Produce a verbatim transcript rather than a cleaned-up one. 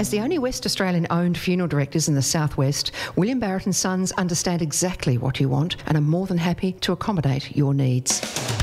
As the only West Australian-owned funeral directors in the southwest, William Barrett and Sons understand exactly what you want and are more than happy to accommodate your needs.